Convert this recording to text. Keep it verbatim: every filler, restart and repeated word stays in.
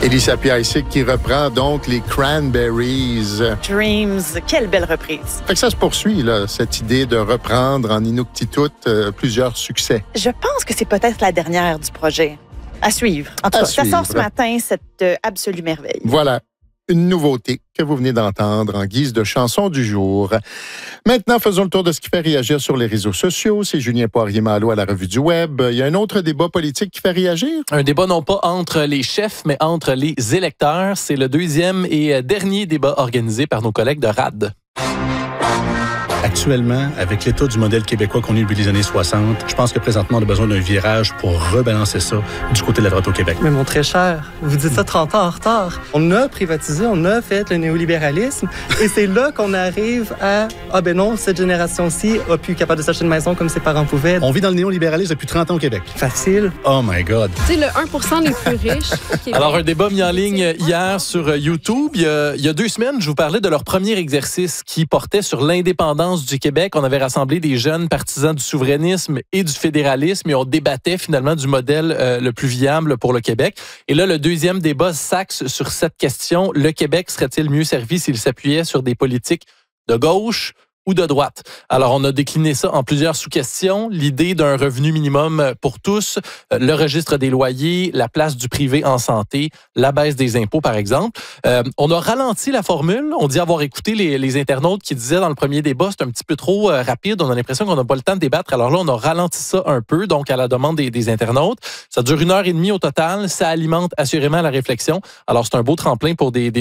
Elisa Piasek qui reprend donc les Cranberries. Dreams, quelle belle reprise. Fait que ça se poursuit, là, cette idée de reprendre en Inuktitut euh, plusieurs succès. Je pense que c'est peut-être la dernière du projet. À suivre. En tout À cas, ça suivre. sort ce matin, cette euh, absolue merveille. Voilà, une nouveauté que vous venez d'entendre en guise de chanson du jour. Maintenant, faisons le tour de ce qui fait réagir sur les réseaux sociaux. C'est Julien Poirier-Malo à la Revue du Web. Il y a un autre débat politique qui fait réagir? Un débat non pas entre les chefs, mais entre les électeurs. C'est le deuxième et dernier débat organisé par nos collègues de R A D. Actuellement, avec l'état du modèle québécois qu'on a eu depuis les années soixante, je pense que présentement, on a besoin d'un virage pour rebalancer ça du côté de la droite au Québec. Mais mon très cher, vous dites ça trente ans en retard. On a privatisé, on a fait le néolibéralisme et c'est là qu'on arrive à « Ah ben non, cette génération-ci a pu être capable de s'acheter une maison comme ses parents pouvaient. » On vit dans le néolibéralisme depuis trente ans au Québec. Facile. Oh my God. Tu sais, le un pour cent les plus riches. Québec. Alors, un débat mis en ligne hier sur YouTube. Il y a, il y a deux semaines, je vous parlais de leur premier exercice qui portait sur l'indépendance du Québec. On avait rassemblé des jeunes partisans du souverainisme et du fédéralisme et on débattait finalement du modèle euh, le plus viable pour le Québec. Et là, le deuxième débat s'axe sur cette question. Le Québec serait-il mieux servi s'il s'appuyait sur des politiques de gauche ou de droite? Alors, on a décliné ça en plusieurs sous-questions. L'idée d'un revenu minimum pour tous, le registre des loyers, la place du privé en santé, la baisse des impôts, par exemple. Euh, on a ralenti la formule. On dit avoir écouté les, les internautes qui disaient dans le premier débat, c'est un petit peu trop euh, rapide. On a l'impression qu'on n'a pas le temps de débattre. Alors là, on a ralenti ça un peu, donc à la demande des, des internautes. Ça dure une heure et demie au total. Ça alimente assurément la réflexion. Alors, c'est un beau tremplin pour des, des